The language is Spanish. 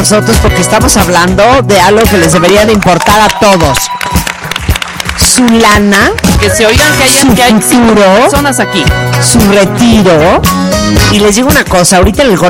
nosotros porque estamos hablando de algo que les debería de importar a todos. Su lana, que se oigan que hay futuro, personas aquí. su retiro. Y les digo una cosa, ahorita en el